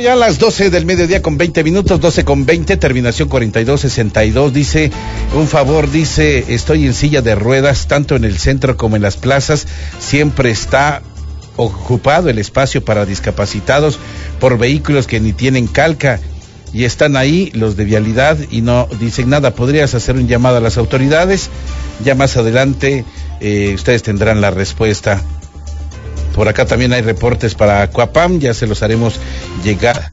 ya a las 12 del mediodía con 20 minutos, 12 con 20, terminación 4262, dice, un favor, dice, estoy en silla de ruedas, tanto en el centro como en las plazas, siempre está ocupado el espacio para discapacitados por vehículos que ni tienen calca, y están ahí los de vialidad y no dicen nada. ¿Podrías hacer un llamado a las autoridades? Ya más adelante ustedes tendrán la respuesta. Por acá también hay reportes para Coapam, ya se los haremos llegar.